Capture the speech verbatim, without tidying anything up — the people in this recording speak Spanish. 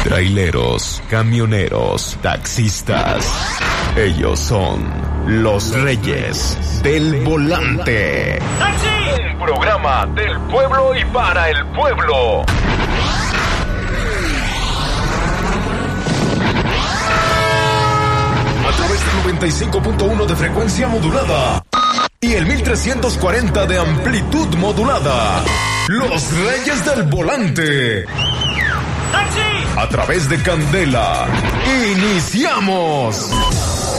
Traileros, camioneros, taxistas. Ellos son los reyes del volante. ¡Taxi! Un programa del pueblo y para el pueblo. A través del noventa y cinco punto uno de frecuencia modulada y el mil trescientos cuarenta de amplitud modulada. Los reyes del volante. ¡Taxi! A través de Candela. ¡Iniciamos!